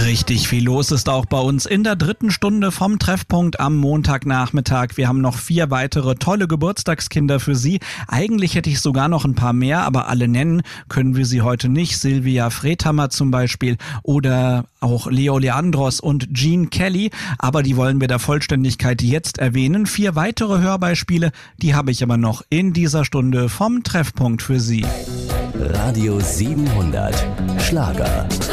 Richtig viel los ist auch bei uns in der 3. Stunde vom Treffpunkt am Montagnachmittag. Wir haben noch 4 weitere tolle Geburtstagskinder für Sie. Eigentlich hätte ich sogar noch ein paar mehr, aber alle nennen können wir sie heute nicht. Silvia Fredhammer zum Beispiel oder auch Leo Leandros und Gene Kelly. Aber die wollen wir der Vollständigkeit jetzt erwähnen. 4 weitere Hörbeispiele, die habe ich aber noch in dieser Stunde vom Treffpunkt für Sie. Radio 700 Schlager.